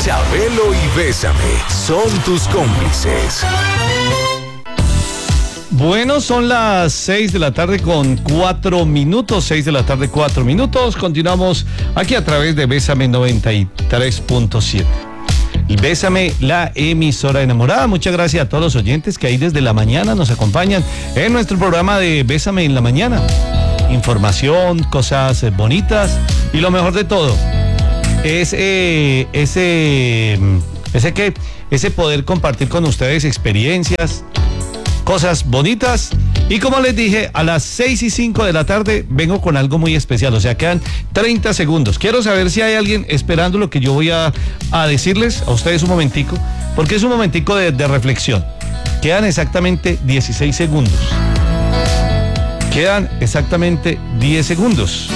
Chabelo y Bésame son tus cómplices. Bueno, son las 6 de la tarde con 4 minutos, 6 de la tarde 4 minutos. Continuamos aquí a través de Bésame 93.7. Bésame, la emisora enamorada. Muchas gracias a todos los oyentes que ahí desde la mañana nos acompañan en nuestro programa de Bésame en la mañana. Información, cosas bonitas y lo mejor de todo es ese poder compartir con ustedes experiencias, cosas bonitas. Y como les dije, a las 6:05 de la tarde vengo con algo muy especial, o sea, quedan 30 segundos. Quiero saber si hay alguien esperando lo que yo voy a decirles a ustedes un momentico, porque es un momentico de reflexión. Quedan exactamente 16 segundos. Quedan exactamente 10 segundos.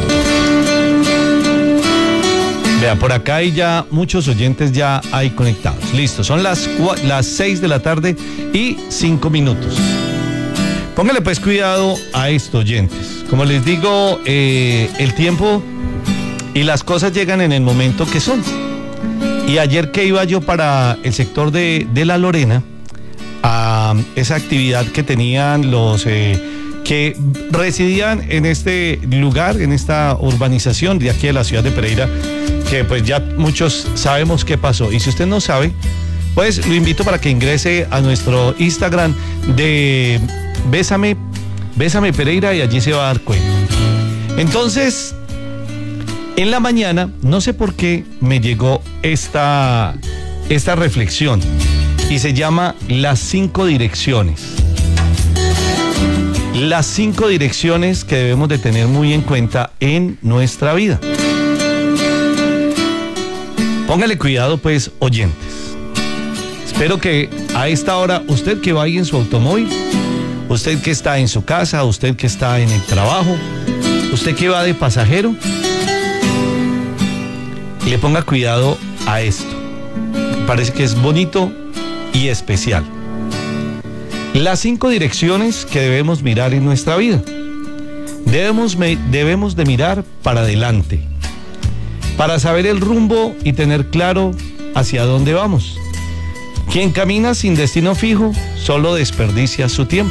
Vea, por acá hay ya muchos oyentes ya hay conectados. Listo, son las 6 de la tarde y 5 minutos. Póngale pues cuidado a esto, oyentes. Como les digo, el tiempo y las cosas llegan en el momento que son. Y ayer que iba yo para el sector de La Lorena, a esa actividad que tenían los que residían en este lugar, en esta urbanización de aquí de la ciudad de Pereira, que pues ya muchos sabemos qué pasó. Y si usted no sabe, pues lo invito para que ingrese a nuestro Instagram de Bésame Pereira y allí se va a dar cuenta. Entonces, en la mañana, no sé por qué me llegó esta reflexión y se llama Las 5 direcciones. Las 5 direcciones que debemos de tener muy en cuenta en nuestra vida. Póngale cuidado, pues, oyentes. Espero que a esta hora, usted que va ahí en su automóvil, usted que está en su casa, usted que está en el trabajo, usted que va de pasajero, le ponga cuidado a esto. Me parece que es bonito y especial. Las 5 direcciones que debemos mirar en nuestra vida. Debemos de mirar para adelante, para saber el rumbo y tener claro hacia dónde vamos. Quien camina sin destino fijo solo desperdicia su tiempo.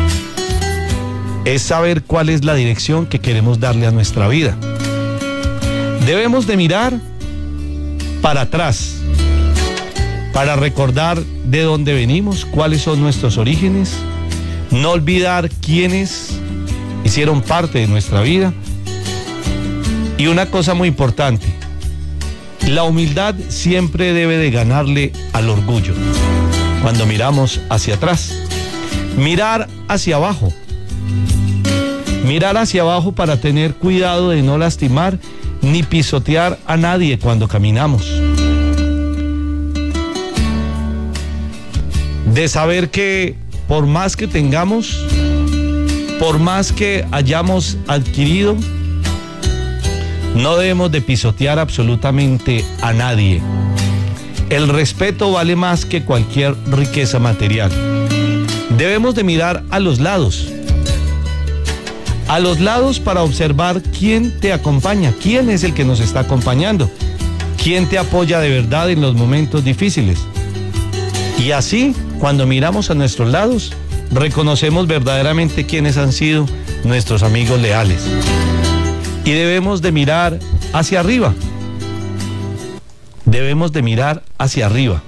Es saber cuál es la dirección que queremos darle a nuestra vida. Debemos de mirar para atrás, para recordar de dónde venimos, cuáles son nuestros orígenes, no olvidar quiénes hicieron parte de nuestra vida. Y una cosa muy importante, la humildad siempre debe de ganarle al orgullo. Cuando miramos hacia atrás, mirar hacia abajo. Mirar hacia abajo para tener cuidado de no lastimar ni pisotear a nadie cuando caminamos. De saber que por más que tengamos, por más que hayamos adquirido, no debemos de pisotear absolutamente a nadie. El respeto vale más que cualquier riqueza material. Debemos de mirar a los lados para observar quién te acompaña, quién es el que nos está acompañando, quién te apoya de verdad en los momentos difíciles. Y así, cuando miramos a nuestros lados, reconocemos verdaderamente quiénes han sido nuestros amigos leales. Y debemos de mirar hacia arriba. Debemos de mirar hacia arriba.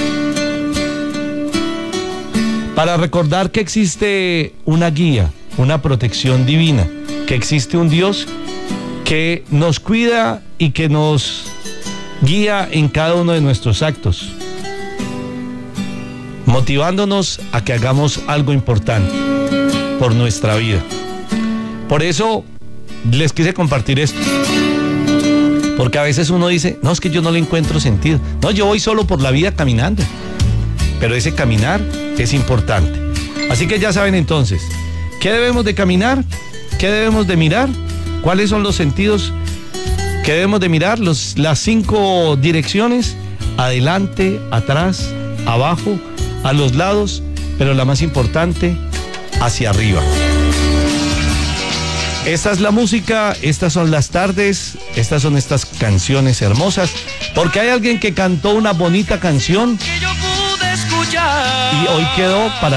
Para recordar que existe una guía, una protección divina, que existe un Dios que nos cuida y que nos guía en cada uno de nuestros actos, motivándonos a que hagamos algo importante por nuestra vida. Por eso les quise compartir esto, porque a veces uno dice, no, es que yo no le encuentro sentido, no, yo voy solo por la vida caminando, pero ese caminar es importante. Así que ya saben entonces, ¿qué debemos de caminar? ¿Qué debemos de mirar? ¿Cuáles son los sentidos que debemos de mirar? Las 5 direcciones: adelante, atrás, abajo, a los lados, pero la más importante, hacia arriba. Esta es la música, estas son las tardes, estas son estas canciones hermosas, porque hay alguien que cantó una bonita canción y hoy quedó para